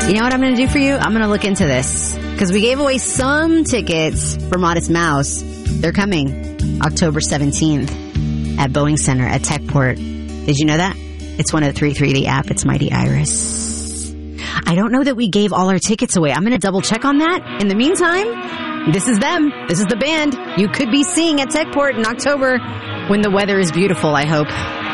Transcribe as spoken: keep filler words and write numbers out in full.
You know what I'm going to do for you? I'm going to look into this because we gave away some tickets for Modest Mouse. They're coming October seventeenth at Boeing Center at Techport. Did you know that? It's one of the three three D app. It's Mighty Iris. I don't know that we gave all our tickets away. I'm going to double check on that. In the meantime, this is them. This is the band you could be seeing at Techport in October when the weather is beautiful, I hope.